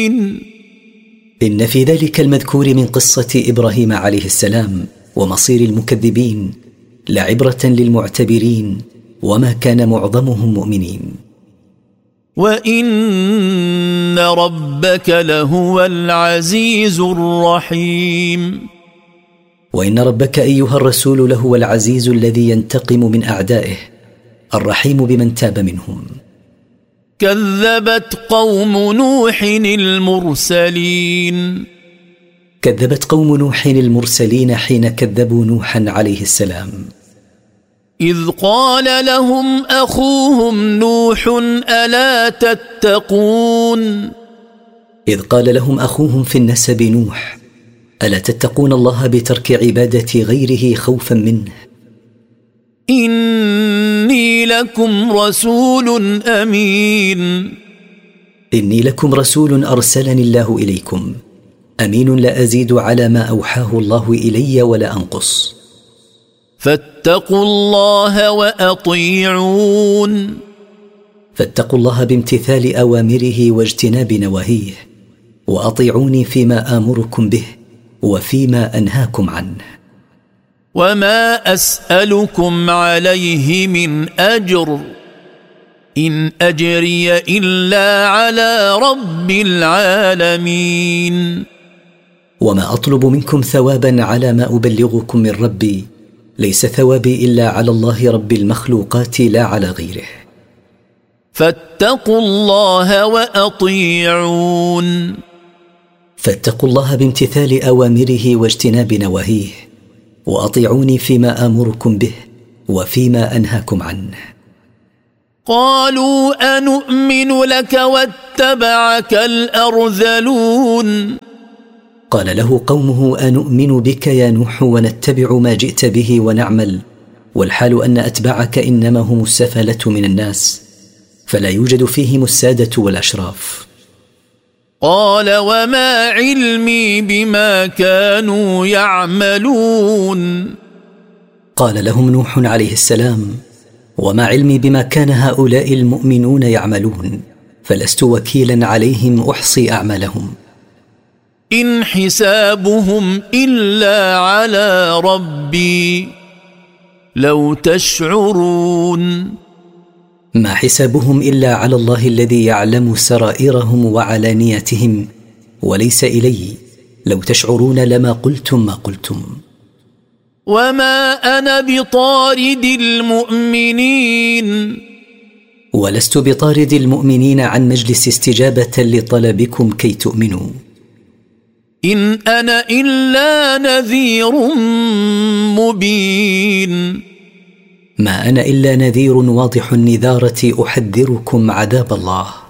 إن في ذلك المذكور من قصة إبراهيم عليه السلام ومصير المكذبين لعبرة للمعتبرين، وما كان معظمهم مؤمنين. وإن ربك لهو العزيز الرحيم. وإن ربك أيها الرسول لهو العزيز الذي ينتقم من أعدائه، الرحيم بمن تاب منهم. كذبت قوم نوح المرسلين. كذبت قوم نوح المرسلين حين كذبوا نوحا عليه السلام. إذ قال لهم أخوهم نوح ألا تتقون. إذ قال لهم أخوهم في النسب نوح ألا تتقون الله بترك عبادة غيره خوفا منه. إني لكم رسول أمين. إني لكم رسول أرسلني الله إليكم، أمين لا أزيد على ما أوحاه الله إلي ولا أنقص. فاتقوا الله وأطيعون. فاتقوا الله بامتثال أوامره واجتناب نواهيه، وأطيعوني فيما آمركم به وفيما أنهاكم عنه. وما أسألكم عليه من أجر، إن أجري إلا على رب العالمين. وما أطلب منكم ثوابا على ما أبلغكم من ربي، ليس ثوابي إلا على الله رب المخلوقات لا على غيره. فاتقوا الله وأطيعون. فاتقوا الله بامتثال أوامره واجتناب نواهيه، وأطيعوني فيما آمركم به وفيما أنهاكم عنه. قالوا أنؤمن لك واتبعك الأرذلون. قال له قومه أنؤمن بك يا نوح ونتبع ما جئت به ونعمل، والحال أن أتباعك إنما هم السفلة من الناس، فلا يوجد فيهم السادة والأشراف. قال وما علمي بما كانوا يعملون. قال لهم نوح عليه السلام وما علمي بما كان هؤلاء المؤمنون يعملون، فلست وكيلا عليهم أحصي أعمالهم. إن حسابهم إلا على ربي لو تشعرون. ما حسابهم إلا على الله الذي يعلم سرائرهم وعلانياتهم، وليس إلي، لو تشعرون لما قلتم ما قلتم. وما أنا بطارد المؤمنين. ولست بطارد المؤمنين عن مجلس استجابة لطلبكم كي تؤمنوا. إن أنا إلا نذير مبين. ما أنا إلا نذير واضح النذارة أحذركم عذاب الله.